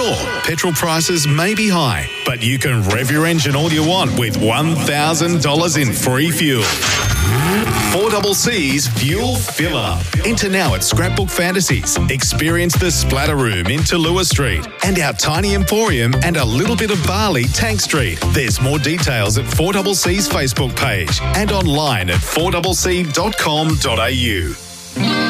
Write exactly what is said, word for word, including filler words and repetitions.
Sure, petrol prices may be high, but you can rev your engine all you want with one thousand dollars in free fuel. four C C's Fuel Fill Up. Enter now at Scrapbook Fantasies. Experience the Splatter Room in Tallulah Street and our tiny emporium and a little bit of barley Tank Street. There's more details at four C C's Facebook page and online at four c c dot com dot a u.